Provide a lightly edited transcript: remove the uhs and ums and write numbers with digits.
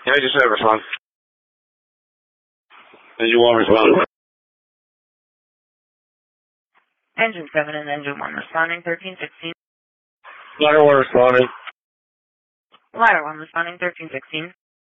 Yeah, I just said respond. Engine 1 respond. Engine 7 and Engine 1 responding, 1316. Ladder 1 responding. Ladder 1 responding, 1316.